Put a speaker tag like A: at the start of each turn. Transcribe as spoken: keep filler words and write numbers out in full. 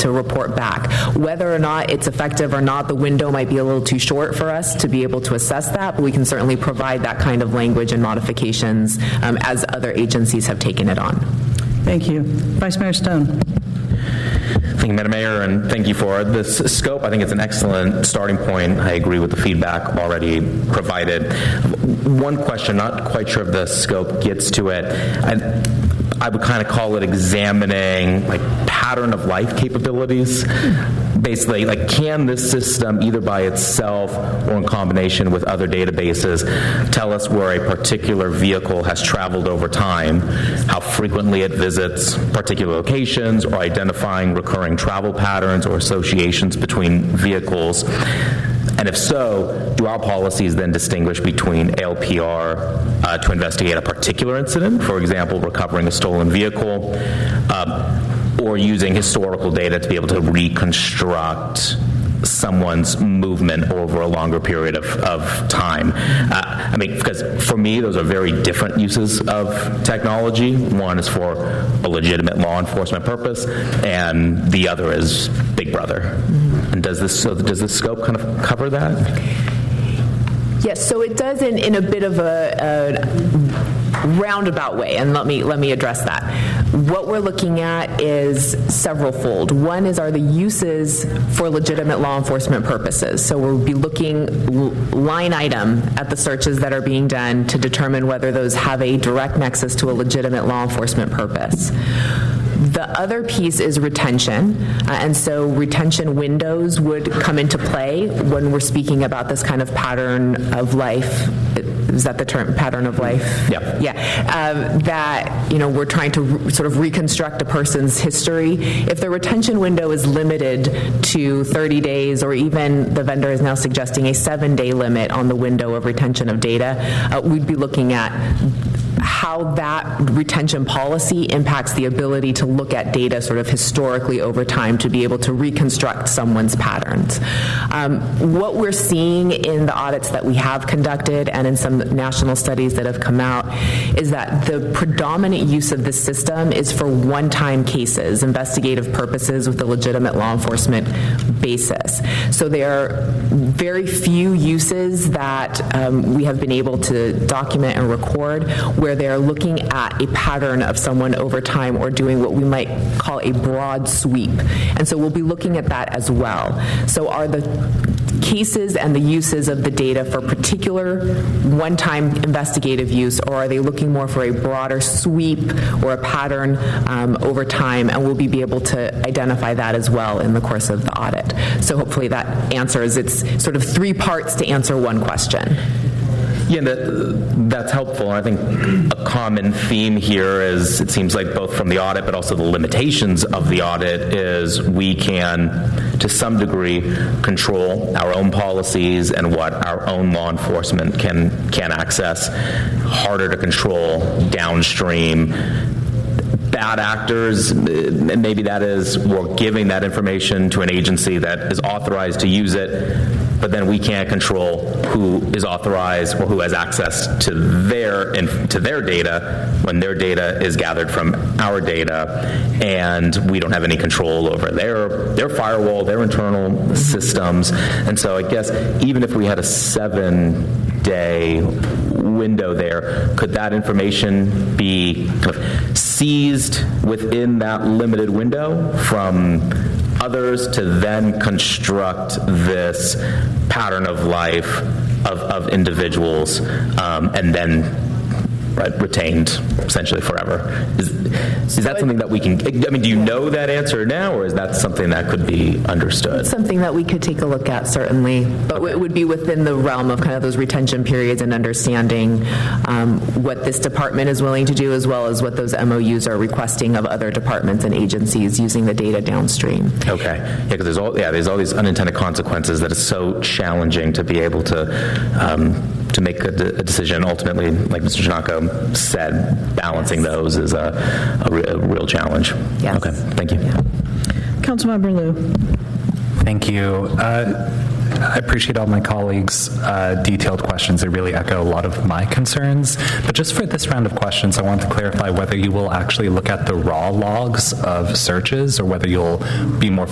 A: to report back. Whether or not it's effective or not, the window might be a little too short for us to be able to assess that, but we can certainly provide that kind of language and modifications um, as other agencies have taken it on.
B: Thank you. Vice Mayor Stone.
C: Thank you, Madam Mayor, and thank you for this scope. I think it's an excellent starting point. I agree with the feedback already provided. One question, not quite sure if the scope gets to it. I, I would kind of call it examining like pattern of life capabilities. Basically, like, can this system, either by itself or in combination with other databases, tell us where a particular vehicle has traveled over time, how frequently it visits particular locations, or identifying recurring travel patterns or associations between vehicles? And if so, do our policies then distinguish between A L P R uh, to investigate a particular incident, for example, recovering a stolen vehicle, uh, or using historical data to be able to reconstruct someone's movement over a longer period of, of time? Uh, I mean, because for me, those are very different uses of technology. One is for a legitimate law enforcement purpose, and the other is Big Brother. Mm-hmm. And does this so does this scope kind of cover that?
A: Yes, so it does in, in a bit of a, a roundabout way, and let me let me address that. What we're looking at is several-fold. One is, are the uses for legitimate law enforcement purposes. So we'll be looking line item at the searches that are being done to determine whether those have a direct nexus to a legitimate law enforcement purpose. The other piece is retention, uh, and so retention windows would come into play when we're speaking about this kind of pattern of life. Is that the term, pattern of life?
C: Yeah.
A: Yeah. Um, that, you know, we're trying to re- sort of reconstruct a person's history. If the retention window is limited to thirty days, or even the vendor is now suggesting a seven-day limit on the window of retention of data, uh, we'd be looking at how that retention policy impacts the ability to look at data sort of historically over time to be able to reconstruct someone's patterns. Um, what we're seeing in the audits that we have conducted and in some national studies that have come out is that the predominant use of this system is for one-time cases, investigative purposes with a legitimate law enforcement basis. So there are very few uses that um, we have been able to document and record where they're looking at a pattern of someone over time or doing what we might call a broad sweep. And so we'll be looking at that as well. So are the cases and the uses of the data for particular one-time investigative use, or are they looking more for a broader sweep or a pattern um, over time? And we'll be, be able to identify that as well in the course of the audit. So hopefully that answers, it's sort of three parts to answer one question.
C: Yeah, that, that's helpful. I think a common theme here is, it seems like both from the audit but also the limitations of the audit, is we can, to some degree, control our own policies and what our own law enforcement can, can access. Harder to control downstream. Bad actors, maybe that is, we're giving that information to an agency that is authorized to use it, but then we can't control who is authorized or who has access to their to their data when their data is gathered from our data, and we don't have any control over their their firewall, their internal systems. And so I guess even if we had a seven-day window there, could that information be kind of seized within that limited window from others to then construct this pattern of life of, of individuals, um, and then right, retained essentially forever? Is, is that something that we can, I mean, do you know that answer now, or is that something that could be understood?
A: It's something that we could take a look at, certainly, but okay. It would be within the realm of kind of those retention periods and understanding um, what this department is willing to do, as well as what those M O Us are requesting of other departments and agencies using the data downstream.
C: Okay. Yeah, because there's all, yeah, there's all these unintended consequences that it's so challenging to be able to um, to make a, de- a decision. Ultimately, like Mister Janco said, balancing yes. those is a, a, re- a real challenge.
A: Yes.
C: Okay, thank you. Yeah.
B: Councilmember Liu.
D: Thank you. Uh, I appreciate all my colleagues' uh, detailed questions. They really echo a lot of my concerns. But just for this round of questions, I want to clarify whether you will actually look at the raw logs of searches or whether you'll be more